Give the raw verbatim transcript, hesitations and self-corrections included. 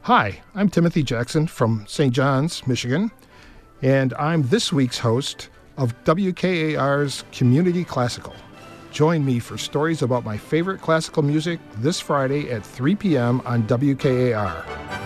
Hi, I'm Timothy Jackson from Saint John's, Michigan, and I'm this week's host of W K A R's Community Classical. Join me for stories about my favorite classical music this Friday at three p.m. on W K A R.